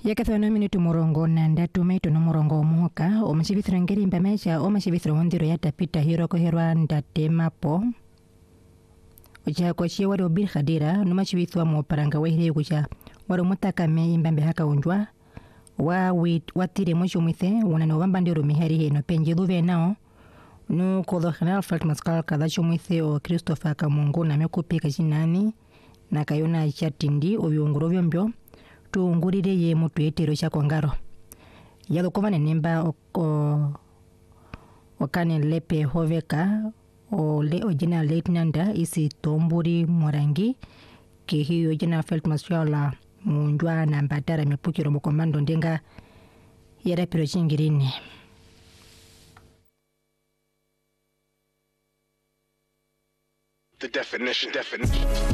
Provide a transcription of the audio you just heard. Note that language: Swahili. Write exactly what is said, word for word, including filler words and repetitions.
Yakathona minutu murongo na ndatu maitu no murongo omuhoka omashivithiro ngeri mpamesha omashivithiro hondiro yatapita hiroko herwa ndatemapo ochako chiye wari obir khadira numashivithwa mu paranga wehire kucha wari mutakame imbambe haka unjwa wa watire mocho mwithe una no bambandiro mihari heno penje duve nao no kodo general flat maskal kada chomwithe o Christopher Kamungu na mekupika jinani na kayona chatindi obyongoro byombyo tungurire ye mutu etero cha kwangaro yalo kovane nemba o okane lepe hoveka o le ojina lieutenant isi tomburi morangi ke hiyo jina felt maswala munjwa na mbatara mepukiro mokomando ndenga yara piro chingirini. The definition definition